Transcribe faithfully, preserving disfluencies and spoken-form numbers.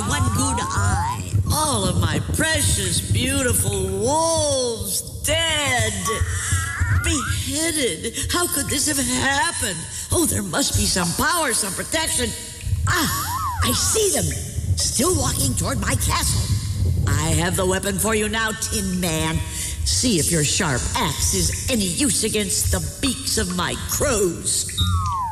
one good eye. All of my precious, beautiful wolves dead. Beheaded. How could this have happened? Oh, there must be some power, some protection. Ah, I see them. Still walking toward my castle. I have the weapon for you now, Tin Man. See if your sharp axe is any use against the beaks of my crows.